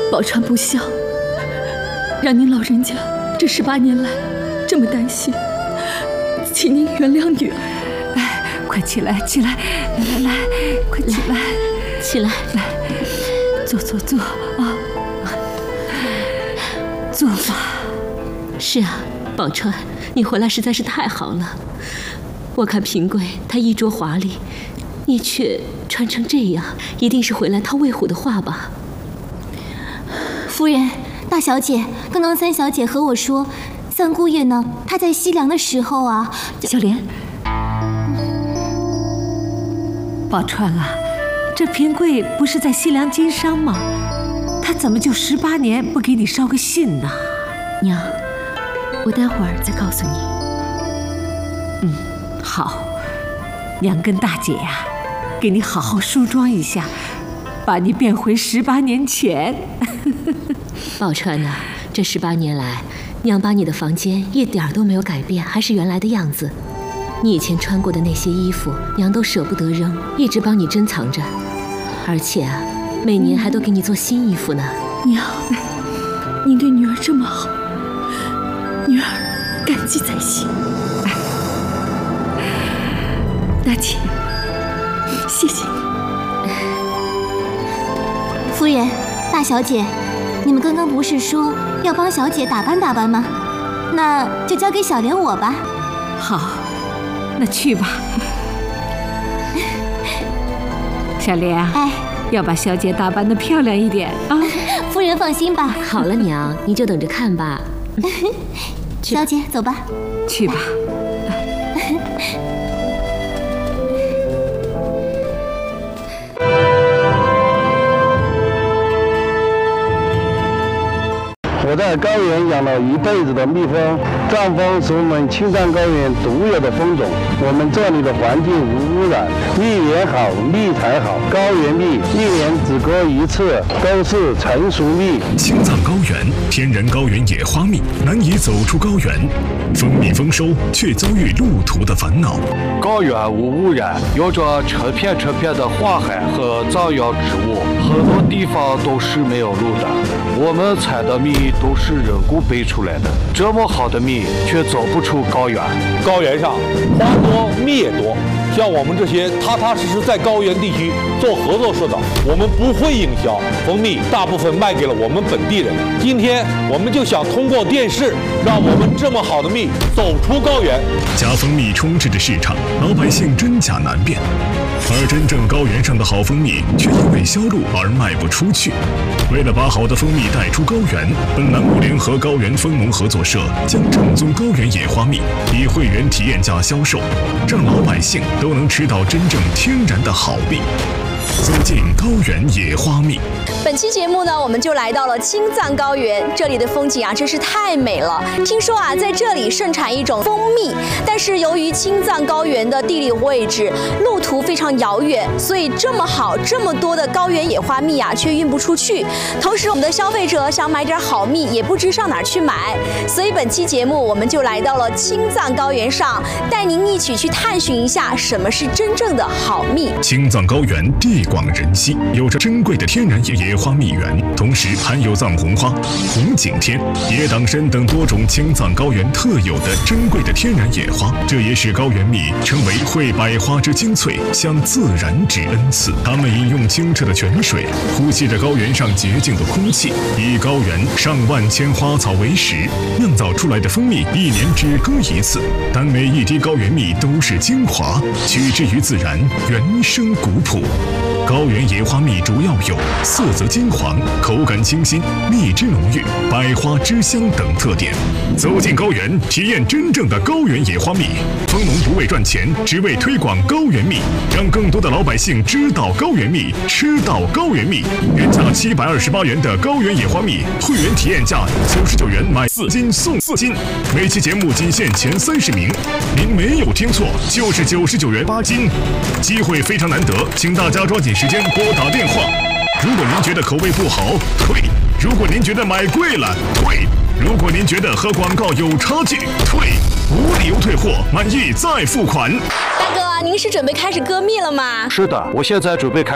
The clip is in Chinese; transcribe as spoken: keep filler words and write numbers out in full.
宝钏不孝，让您老人家这十八年来这么担心，请您原谅女儿。 哎，快起来，起来，来来来，快起来， 起来， 来，坐坐坐啊，坐吧。 是啊，宝钏，你回来实在是太好了。我看平贵他衣着华丽，你却穿成这样，一定是回来套魏虎的话吧？ 夫人，大小姐，刚刚三小姐和我说，三姑爷呢，她在西凉的时候啊， 小莲，宝钏啊，这平贵不是在西凉经商吗？他怎么就十八年不给你捎个信呢？ 娘，我待会儿再告诉你。 嗯，好，娘跟大姐呀、啊，给你好好梳妆一下，把你变回十八年前。 宝钏呢？这十八年来，娘把你的房间一点都没有改变，还是原来的样子。你以前穿过的那些衣服，娘都舍不得扔，一直帮你珍藏着。而且啊，每年还都给你做新衣服呢。 娘，您对女儿这么好，女儿感激在心。大姐，谢谢你。 夫人，大小姐，你们刚刚不是说要帮小姐打扮打扮吗？那就交给小莲我吧。 好，那去吧。小莲， 哎， 要把小姐打扮得漂亮一点啊。 夫人放心吧。 好了，娘，你就等着看吧。 小姐，走吧。 去吧。 我在高原养了一辈子的蜜蜂，藏蜂是我们青藏高原独有的蜂种。我们这里的环境无污染，蜜源好，蜜才好。高原蜜一年只割一次，都是成熟蜜。 青藏高原天然高原野花蜜难以走出高原，蜂蜜丰收却遭遇路途的烦恼。 高原无污染，有着成片成片的花海和藏药植物，很多地方都是没有路的。我们采的蜜都是人工培出来的，这么好的蜜却走不出高原。 高原上花多蜜也多，像我们这些踏踏实实在高原地区做合作社的，我们不会营销，蜂蜜大部分卖给了我们本地人。今天我们就想通过电视，让我们这么好的蜜走出高原。 假蜂蜜充斥着市场，老百姓真假难辨，而真正高原上的好蜂蜜却因为销路而卖不出去。为了把好的蜂蜜带出高原，本栏目联合高原蜂农合作社将正宗高原野花蜜以会员体验价销售，让老百姓都能吃到真正天然的好蜜。走进高原野花蜜。 本期节目呢，我们就来到了青藏高原，这里的风景啊，真是太美了。听说啊，在这里盛产一种蜂蜜，但是由于青藏高原的地理位置、路途非常遥远，所以这么好、这么多的高原野花蜜啊，却运不出去。同时，我们的消费者想买点好蜜，也不知上哪儿去买。所以本期节目，我们就来到了青藏高原上，带您一起去探寻一下什么是真正的好蜜。 青藏高原地广人稀，有着珍贵的天然野野花蜜源，同时含有藏红花、红景天、野党参等多种青藏高原特有的珍贵的天然野花，这也使高原蜜成为会百花之精粹，向自然之恩赐。它们饮用清澈的泉水，呼吸着高原上洁净的空气，以高原上万千花草为食，酿造出来的蜂蜜一年只割一次，但每一滴高原蜜都是精华，取之于自然，原生古朴。高原野花蜜主要有色泽金黄、口感清新、蜜汁浓郁、百花之香等特点。走进高原，体验真正的高原野花蜜。蜂农不为赚钱，只为推广高原蜜，让更多的老百姓知道高原蜜，吃到高原蜜。原价七百二十八元的高原野花蜜，会员体验价九十九元买四斤送四斤。每期节目仅限前三十名，您没有听错，就是九十九元八斤。机会非常难得，请大家抓紧时间拨打电话。如果您觉得口味不好，退；如果您觉得买贵了，退；如果您觉得和广告有差距，退。无理由退货，满意再付款。 大哥，您是准备开始割蜜了吗？ 是的，我现在准备开